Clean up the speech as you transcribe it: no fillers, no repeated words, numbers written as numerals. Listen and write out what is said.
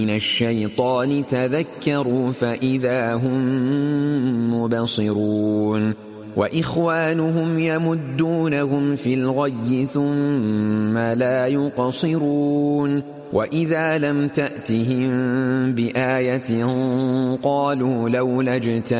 الشيطان تذكروا فإذا هم مبصرون وإخوانهم يمدونهم في الغي ثم لا يقصرون وإذا لم تأتهم بآية قالوا لولا اجتمعت